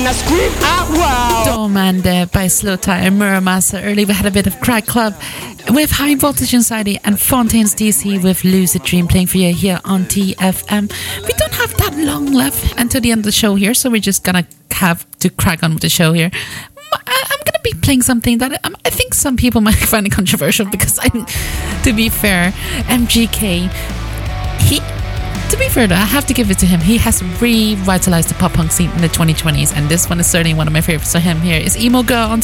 and I scream out loud. Doorman there by Slowthai and Muramasa. Early we had a bit of Crack Club with High Voltage Anxiety and Fontaines DC with Lucid Dream playing for you here on TFM. We don't have that long left until the end of the show here, so we're just gonna have to crack on with the show here. I'm gonna be playing something that I think some people might find it controversial because to be fair, MGK, to be fair though, I have to give it to him. He has revitalized the pop punk scene in the 2020s, and this one is certainly one of my favorites. So him here is Emo Girl on